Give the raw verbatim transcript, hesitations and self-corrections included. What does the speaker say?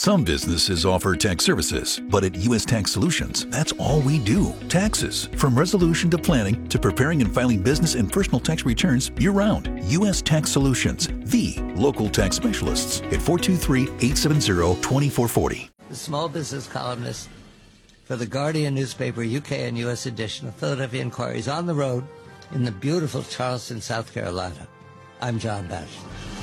Some businesses offer tax services, but at U S Tax Solutions, that's all we do. Taxes. From resolution to planning to preparing and filing business and personal tax returns year-round. U S Tax Solutions, the local tax specialists at four two three, eight seven zero, two four four zero. The small business columnist for the Guardian newspaper, U K and U S edition of Philadelphia Inquiry, is on the road in the beautiful Charleston, South Carolina. I'm John Batchelor.